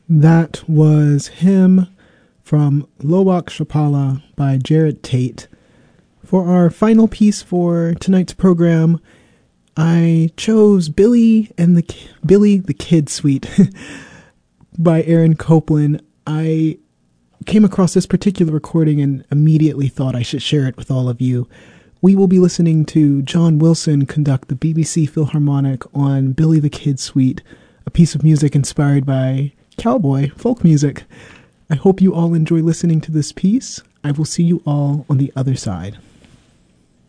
That was Hymn from Lowak Shapala by Jared Tate. For our final piece for tonight's program, I chose Billy the Kid Suite by Aaron Copland. I came across this particular recording and immediately thought I should share it with all of you. We will be listening to John Wilson conduct the BBC Philharmonic on Billy the Kid Suite, a piece of music inspired by cowboy folk music. I hope you all enjoy listening to this piece. I will see you all on the other side.